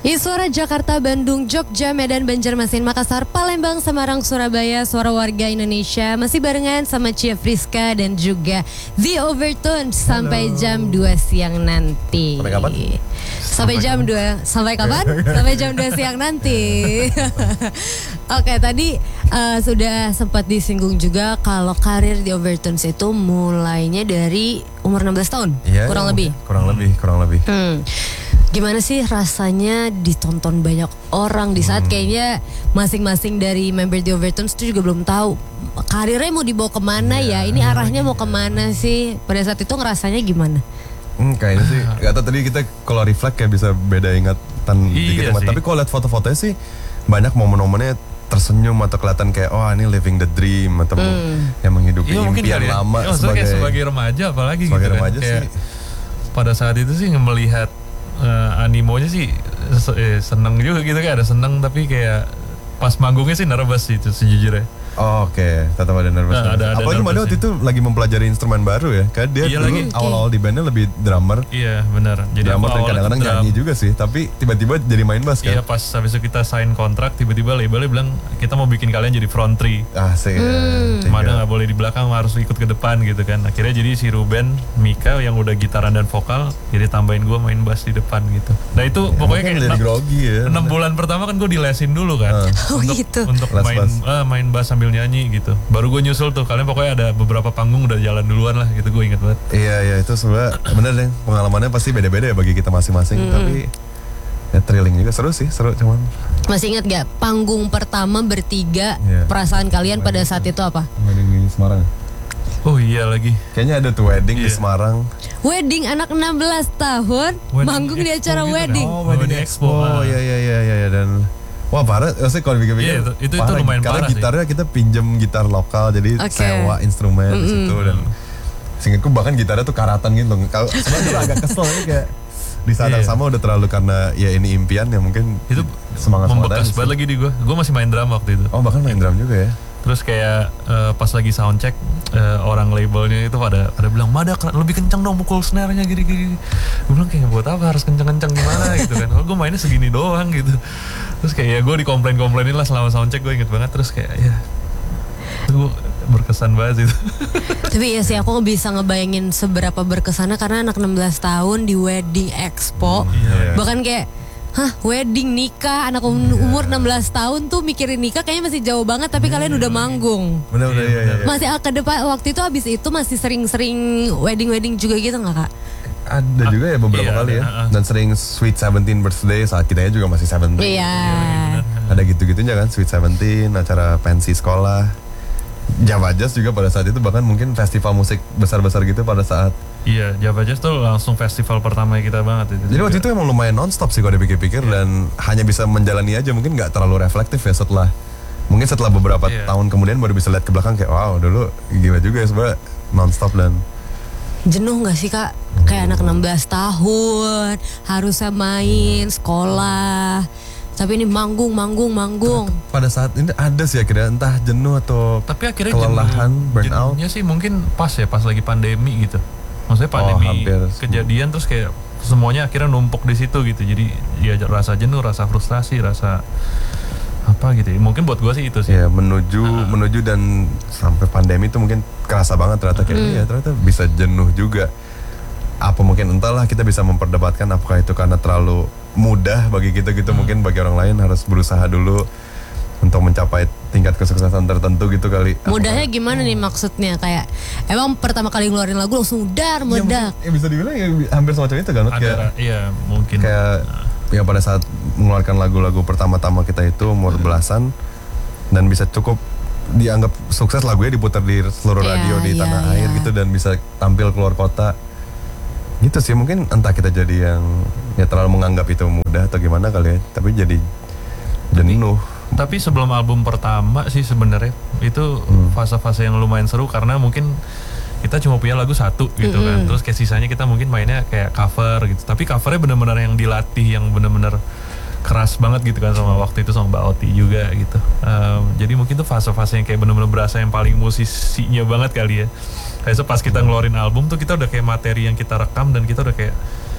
Suara Jakarta, Bandung, Jogja, Medan, Banjarmasin, Makassar, Palembang, Semarang, Surabaya, suara warga Indonesia. Masih barengan sama Cia Friska dan juga The Overtones sampai jam 2 siang nanti. Sampai kapan? Sampai jam 2. Sampai kapan? Sampai jam 2 siang nanti. Oke, tadi sudah sempat disinggung juga kalau karir The Overtones itu mulainya dari umur 16 tahun, kurang lebih. Kurang lebih. Gimana sih rasanya ditonton banyak orang di saat kayaknya masing-masing dari member The Overtones itu juga belum tahu karirnya mau dibawa kemana ya, ini arahnya mau kemana sih. Pada saat itu ngerasanya gimana? Kayaknya sih, gak tau tadi kita kalau reflect kayak bisa beda ingatan dikit. Tapi kalau lihat foto-fotonya sih banyak momen-momennya tersenyum atau kelihatan kayak ini living the dream atau yang menghidupi impian lama sebagai remaja, apalagi sebagai gitu remaja kan. sih. Kayak pada saat itu sih melihat animonya sih seneng juga gitu, kayak ada seneng, tapi kayak pas manggungnya sih nervous sih itu sejujurnya. Oke, tetap ada nervous. Apalagi Mada waktu itu lagi mempelajari instrumen baru ya, kan dia dulu awal-awal di bandnya lebih drummer. Iya benar. Jadi drummer dan kadang-kadang nyanyi juga sih, tapi tiba-tiba jadi main bass kan. Iya, pas habis itu kita sign kontrak, tiba-tiba labelnya bilang kita mau bikin kalian jadi front three. Asik. Mada nggak boleh di belakang, harus ikut ke depan gitu kan. Akhirnya jadi si Ruben, Mika yang udah gitaran dan vokal, jadi tambahin gue main bass di depan gitu. Nah itu pokoknya kayak grogi ya. 6 bulan pertama kan gue dilesin dulu kan. Untuk main bass sambil nyanyi gitu. Baru gue nyusul tuh, kalian pokoknya ada beberapa panggung udah jalan duluan lah gitu, gue inget banget. Iya itu sebenarnya bener deh, pengalamannya pasti beda-beda ya bagi kita masing-masing. Tapi ya thrilling juga, seru cuman. Masih ingat gak panggung pertama bertiga, perasaan kalian pada saat itu apa? Wedding di Semarang. Oh iya lagi. Kayaknya ada tuh wedding di Semarang. Wedding anak 16 tahun, manggung di acara wedding. Wedding Expo. Oh iya dan wah parah, maksudnya kalau pikir-pikir itu lumayan karena parah gitarnya sih. kita pinjem gitar lokal, jadi sewa instrumen di situ. Dan seingatku bahkan gitarnya tuh karatan gitu. Kalau sebenarnya agak kesel ya, kayak di saat yang sama udah terlalu karena ya ini impian ya, mungkin itu semangat membekas banget lagi di gue masih main drum waktu itu. Oh bahkan main drum juga ya. Terus kayak pas lagi soundcheck, orang labelnya itu pada bilang, Mada lebih kencang dong pukul snare-nya gini. Gue bilang kayak buat apa harus kencang-kencang gimana gitu kan. Gue mainnya segini doang gitu. Terus kayak ya gue dikomplain-komplainin lah selama soundcheck, gue inget banget. Terus kayak ya gue berkesan banget itu. Tapi ya sih aku bisa ngebayangin seberapa berkesannya karena anak 16 tahun di Wedding Expo. Bahkan kayak wedding, nikah, anak umur 16 tahun tuh mikirin nikah kayaknya masih jauh banget, tapi kalian udah manggung. Bener. Masih ke depan waktu itu habis itu masih sering-sering wedding juga gitu gak Kak? Ada juga ya beberapa kali ya. Dan sering Sweet 17 birthday saat kitanya juga masih 17. Iya. Ada gitu-gitunya kan, Sweet 17, acara pensi sekolah. Java Jazz juga pada saat itu, bahkan mungkin festival musik besar-besar gitu pada saat. Iya, Java Jazz tuh langsung festival pertama kita banget itu. Jadi waktu itu emang lumayan non-stop sih kalau dipikir-pikir. Dan hanya bisa menjalani aja, mungkin gak terlalu reflektif ya setelah beberapa tahun kemudian baru bisa lihat ke belakang kayak wow dulu gila juga ya sebenarnya non-stop. Dan jenuh gak sih Kak? Kayak anak 16 tahun harusnya main, sekolah, tapi ini manggung. Pada saat ini ada sih akhirnya entah jenuh atau kelelahan, burnout. Jenuhnya sih mungkin pas lagi pandemi gitu. Maksudnya pandemi kejadian terus kayak semuanya akhirnya numpuk di situ gitu. Jadi ya rasa jenuh, rasa frustrasi, rasa apa gitu. Mungkin buat gue sih itu sih. Ya menuju dan sampai pandemi itu mungkin kerasa banget ternyata kayak ternyata bisa jenuh juga. Apa mungkin entahlah, kita bisa memperdebatkan apakah itu karena terlalu mudah bagi kita gitu. Mungkin bagi orang lain harus berusaha dulu untuk mencapai tingkat kesuksesan tertentu gitu kali. Mudahnya gimana nih maksudnya? Kayak emang pertama kali ngeluarin lagu langsung meledak. Ya bisa dibilang ya hampir semacam itu kan. Iya mungkin. Kayak ya pada saat mengeluarkan lagu-lagu pertama-tama kita itu umur belasan, dan bisa cukup dianggap sukses, lagunya diputar di seluruh radio di tanah air gitu, dan bisa tampil keluar kota. Gitu sih, mungkin entah kita jadi yang ya terlalu menganggap itu mudah atau gimana kali ya, tapi jadi jenuh. Tapi sebelum album pertama sih sebenarnya itu fase-fase yang lumayan seru karena mungkin kita cuma punya lagu satu gitu kan. Terus kayak sisanya kita mungkin mainnya kayak cover gitu. Tapi covernya benar-benar yang dilatih, yang benar-benar keras banget gitu kan, sama waktu itu sama Mbak Oti juga gitu. Jadi mungkin tuh fase-fase yang kayak benar-benar berasa yang paling musisinya banget kali ya. Kayak pas kita ngeluarin album tuh kita udah kayak materi yang kita rekam dan kita udah kayak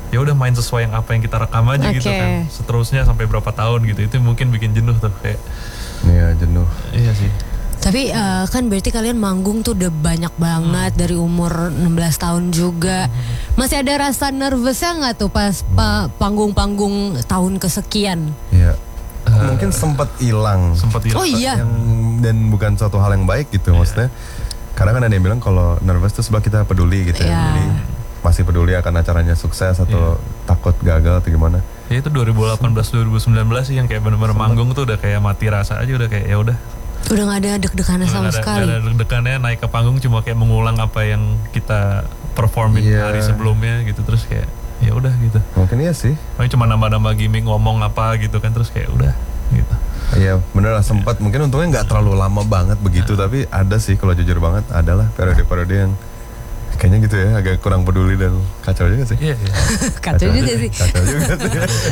ya udah main sesuai yang apa yang kita rekam aja gitu kan, seterusnya sampai berapa tahun gitu. Itu mungkin bikin jenuh tuh kayak. Iya jenuh. Iya sih. Tapi kan berarti kalian manggung tuh udah banyak banget dari umur 16 tahun juga. Masih ada rasa nervousnya nggak tuh pas panggung-panggung tahun kesekian? Iya. Mungkin sempat hilang. Oh iya. Dan bukan suatu hal yang baik gitu maksudnya. Karena kan ada yang bilang kalau nervous itu sebab kita peduli gitu ya. Jadi masih peduli akan acaranya sukses atau takut gagal atau gimana. Ya itu 2018-2019 sih yang kayak bener-bener manggung tuh udah kayak mati rasa aja, udah kayak ya udah. Udah gak ada deg-degannya sama sekali. Gak ada deg-degannya, naik ke panggung cuma kayak mengulang apa yang kita performin hari sebelumnya gitu, terus kayak ya udah gitu. Mungkin iya sih. Paling cuma nambah-nambah gimmick ngomong apa gitu kan, terus kayak udah gitu. Iya bener lah sempat, mungkin untungnya nggak terlalu lama banget begitu, tapi ada sih kalau jujur banget adalah periode-periode yang kayaknya gitu ya, agak kurang peduli dan kacau juga sih. Iya. Kacau juga sih. Kacau juga sih.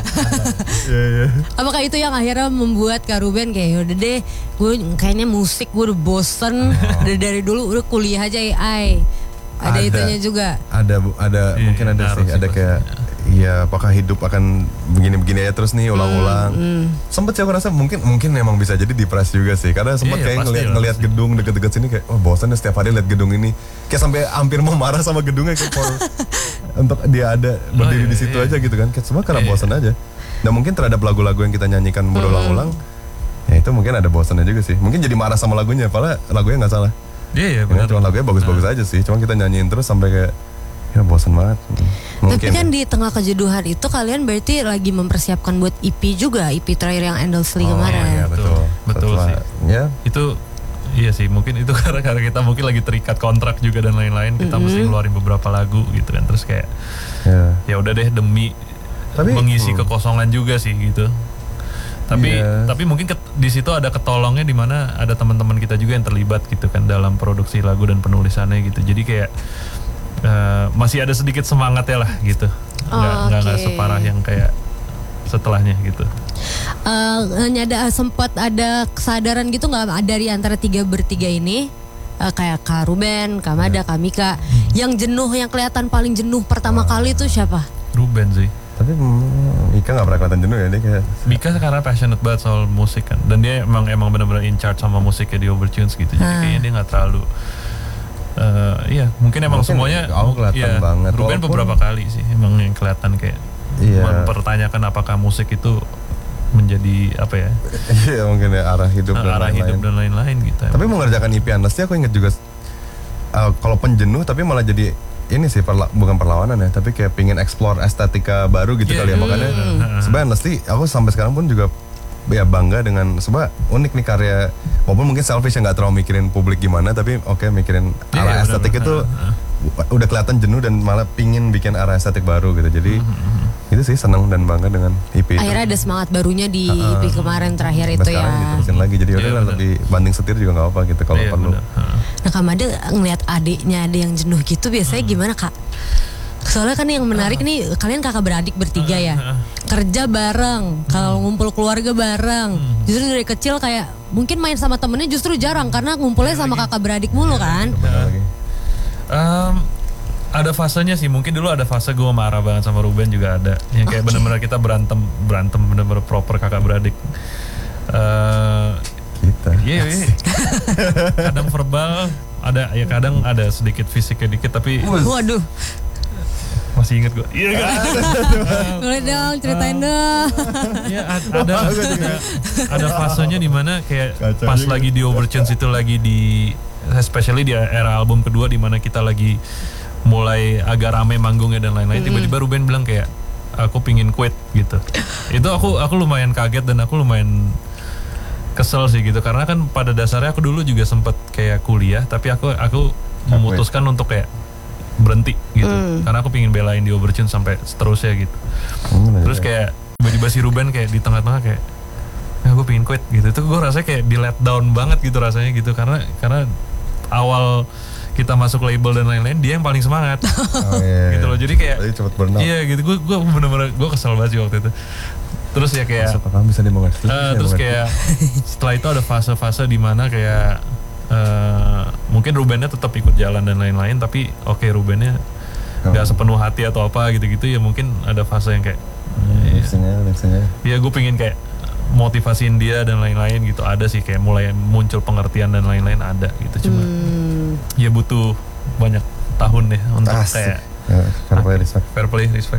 Iya. Apakah itu yang akhirnya membuat Kak Ruben kayak udah deh, gue kayaknya musik gue udah bosen, dari dulu udah kuliah aja AI. Ada itunya juga. Ada mungkin ada sih, ada kayak iya apakah hidup akan begini-begini aja terus nih ulang-ulang. Sempet sih aku rasa mungkin memang bisa jadi depres juga sih, karena sempat kayak ngelihat gedung deket-deket sini kayak bosan ya setiap hari lihat gedung ini, kayak sampai hampir mau marah sama gedungnya kayak untuk dia ada berdiri di situ aja gitu kan, kayak semua karena bosan aja. Nah mungkin terhadap lagu-lagu yang kita nyanyikan berulang-ulang, ya itu mungkin ada bosannya juga sih, mungkin jadi marah sama lagunya, padahal lagunya nggak salah. Iya benar. Cuma lagunya bagus-bagus aja sih, cuma kita nyanyiin terus sampai kayak ya bosan banget. Mungkin. Tapi kan di tengah kejenuhan itu kalian berarti lagi mempersiapkan buat EP juga, EP terakhir yang Endlessly kemarin. Iya betul sih. Ya. Itu iya sih, mungkin itu karena kita mungkin lagi terikat kontrak juga dan lain-lain, kita mesti ngeluarin beberapa lagu gitu kan, terus kayak ya udah deh demi mengisi kekosongan juga sih gitu. Tapi mungkin di situ ada ketolongnya, di mana ada teman-teman kita juga yang terlibat gitu kan dalam produksi lagu dan penulisannya gitu. Jadi kayak masih ada sedikit semangat ya lah gitu. Nggak separah yang kayak setelahnya gitu. Sempat ada kesadaran gitu nggak dari antara bertiga ini? Kayak Kak Ruben, Kak Mada, Kak Mika, yang jenuh, yang kelihatan paling jenuh pertama kali itu siapa? Ruben sih. Tapi Mika gak pernah kelihatan jenuh ya, dia kayak Mika karena passionate banget soal musik kan, dan dia emang benar-benar in charge sama musiknya di Overtunes gitu. Jadi kayaknya dia gak terlalu mungkin semuanya kelihatan banget. Ruben beberapa kali sih emang yang kelihatan kayak mempertanyakan apakah musik itu menjadi apa ya? Iya mungkin ya arah hidup dan lain-lain gitu. Tapi mengerjakan EP Endlessly aku ingat juga kalau penjenuh tapi malah jadi ini sih bukan perlawanan ya, tapi kayak pingin explore estetika baru gitu kali ya, makanya sebenarnya Endlessly aku sampai sekarang pun juga ya bangga dengan sebab unik nih karya, walaupun mungkin selfish yang nggak terlalu mikirin publik gimana, tapi mikirin arah estetik itu udah kelihatan jenuh dan malah pingin bikin arah estetik baru gitu. Jadi itu sih senang dan bangga dengan EP itu. Akhirnya ada semangat barunya di EP kemarin terakhir itu ya. Sekarang diterusin lagi, jadi udah lebih banding setir juga nggak apa gitu kalau perlu. Nah Kak Mada ngeliat adiknya ada yang jenuh gitu biasanya gimana Kak? Soalnya kan yang menarik nih, kalian kakak beradik bertiga ya, kerja bareng, kalau ngumpul keluarga bareng. Justru dari kecil kayak mungkin main sama temennya justru jarang karena ngumpulnya sama kakak beradik mulu kan. Ada fasenya sih, mungkin dulu ada fase gue marah banget sama Ruben juga ada, yang kayak benar-benar kita berantem benar-benar proper kakak beradik. Iya. Kadang verbal, kadang ada sedikit fisiknya dikit, tapi waduh. Masih inget gue. Iya kan? Boleh dong ceritain dong. Iya ada fasenya di mana kayak pas lagi di Overtunes itu lagi di, especially di era album kedua di mana kita lagi mulai agak rame manggungnya dan lain-lain. Tiba-tiba Ruben bilang kayak aku pingin quit gitu. Itu aku lumayan kaget dan aku lumayan kesel sih gitu, karena kan pada dasarnya aku dulu juga sempet kayak kuliah, tapi aku memutuskan untuk kayak berhenti gitu, karena aku pingin belain di Overtunes sampai seterusnya gitu. Terus kayak tiba-tiba si Ruben kayak di tengah-tengah kayak gue pingin quit gitu. Itu gue rasanya kayak di let down banget gitu rasanya gitu, karena awal kita masuk label dan lain-lain dia yang paling semangat. Gitu loh, jadi kayak cepet burnout. Iya gitu, gue bener-bener gue kesel banget sih waktu itu. Terus ya kayak bisa terus kayak setelah itu ada fase-fase di mana kayak mungkin Rubennya tetap ikut jalan dan lain-lain, tapi Rubennya nggak sepenuh hati atau apa gitu-gitu ya mungkin ada fase yang kayak Lexinya. ya gue pengen kayak motivasiin dia dan lain-lain gitu, ada sih kayak mulai muncul pengertian dan lain-lain ada gitu, cuma ya butuh banyak tahun deh untuk kayak fair play respect.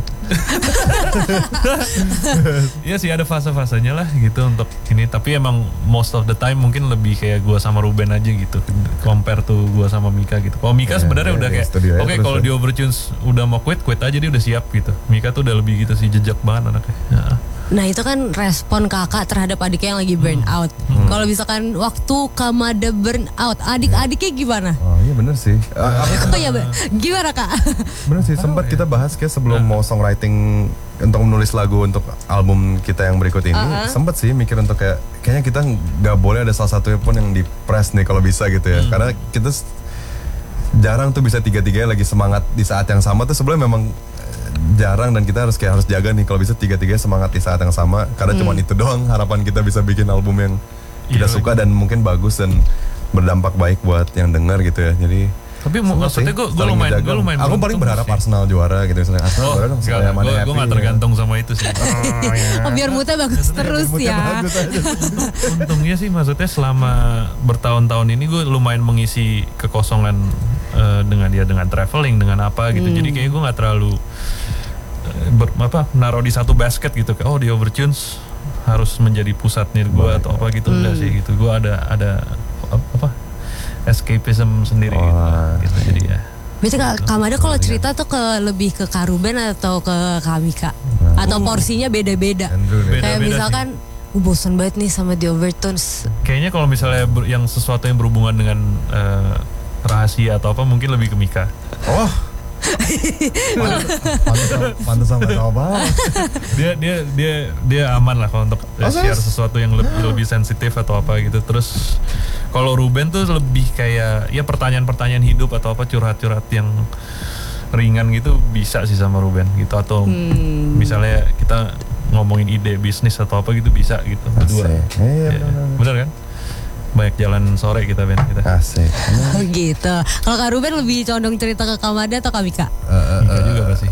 Iya sih ada fase-fasenya lah gitu untuk ini, tapi emang most of the time mungkin lebih kayak gue sama Ruben aja gitu compare tuh gue sama Mika gitu. Kalau Mika sebenarnya udah kayak oke, kalau di Overtunes udah mau quit aja, dia udah siap gitu. Mika tuh udah lebih gitu sih, jejak banget anaknya. Nah itu kan respon kakak terhadap adiknya yang lagi burn out. Kalau misalkan waktu Kamada burn out, adik-adiknya gimana? Oh iya bener sih. Gimana kak? Bener sih, sempat kita bahas kayak sebelum mau songwriting untuk menulis lagu untuk album kita yang berikut ini, sempat sih mikir untuk kayaknya kita nggak boleh ada salah satu pun yang di press nih kalau bisa gitu ya, karena kita jarang tuh bisa tiga-tiganya lagi semangat di saat yang sama tuh sebenarnya memang jarang, dan kita harus jaga nih kalau bisa tiga-tiganya semangat di saat yang sama, karena cuma itu doang harapan kita bisa bikin album yang kita suka dan mungkin bagus dan berdampak baik buat yang dengar gitu ya. Jadi tapi maksudnya gue lumayan aku paling berharap sih. Arsenal juara gitu misalnya. Arsenal juara dong, supaya mana happy. Gue gak tergantung sama itu sih. Biar moodnya bagus terus ya. Untungnya sih maksudnya selama bertahun-tahun ini gue lumayan mengisi kekosongan dengan traveling, dengan apa gitu. Jadi kayak gue gak terlalu naruh di satu basket gitu. Oh di Overtunes harus menjadi pusatnya gue atau apa gitu, enggak sih gitu. Gue ada escapism sendiri gitu. Jadi ya. Biasanya Kamada kalau cerita tuh lebih ke Karuben atau ke Kamika? Atau porsinya beda-beda? Kayak misalkan bosan banget nih sama The Overtones. Kayaknya kalau misalnya yang sesuatu yang berhubungan dengan rahasia atau apa mungkin lebih ke Mika. Oh. Pantesan gak tau banget. Dia aman lah kalau untuk share sesuatu yang lebih sensitif atau apa gitu. Terus kalau Ruben tuh lebih kayak ya pertanyaan-pertanyaan hidup atau apa, curhat-curhat yang ringan gitu bisa sih sama Ruben gitu, atau misalnya kita ngomongin ide bisnis atau apa gitu bisa gitu berdua. Bener kan? Banyak jalan sore kita asik. Oh gitu. Kalau Kak Ruben lebih condong cerita ke Kamada atau Kamika? Mika juga pasti.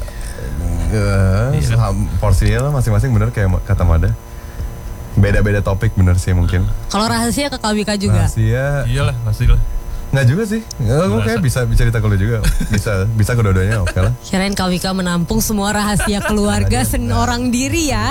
Porsinya masing-masing bener kayak kata Mada. Beda-beda topik bener sih mungkin. Kalau rahasia ke Kamika juga? Rahasia iyalah pasti lah. Nggak juga sih. Gue kayak bisa cerita ke lu juga. Bisa kedua-duanya oke lah. Kirain Kamika menampung semua rahasia keluarga seorang diri ya.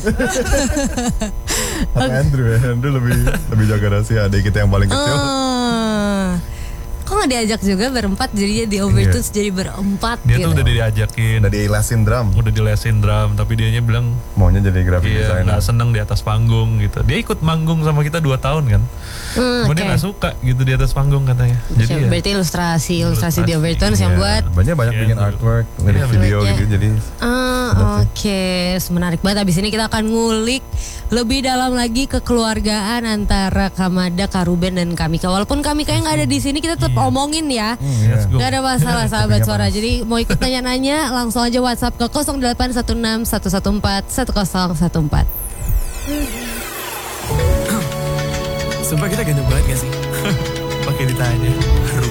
Andrew lebih jaga rahasia adik kita yang paling kecil. Kok gak diajak juga berempat, jadinya di Overtunes jadi berempat dia gitu. Tuh udah diajakin, udah dilesin drum tapi dianya bilang maunya jadi graphic designer. Gak seneng di atas panggung gitu. Dia ikut manggung sama kita 2 tahun kan. Dia gak suka gitu di atas panggung katanya. Jadi berarti ilustrasi di Overtunes yang buat banyak bikin artwork, lirik video gitu. Jadi Oke, menarik banget. Abis ini kita akan ngulik lebih dalam lagi kekeluargaan antara Kamada, Karuben dan Kamika. Walaupun Kamika yang nggak ada di sini, kita tetap omongin ya. Nggak ada masalah sahabat suara. Jadi mau ikut nanya-nanya, langsung aja WhatsApp ke 0816 114 1014. Sumpah kita ganteng banget gak sih? Pakai ditanya.